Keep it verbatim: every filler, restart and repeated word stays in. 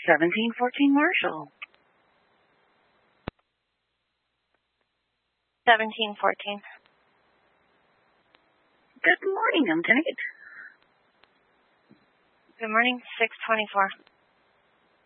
seventeen fourteen Marshall. seventeen fourteen. Good morning, I'm Kate. Good morning, six twenty-four.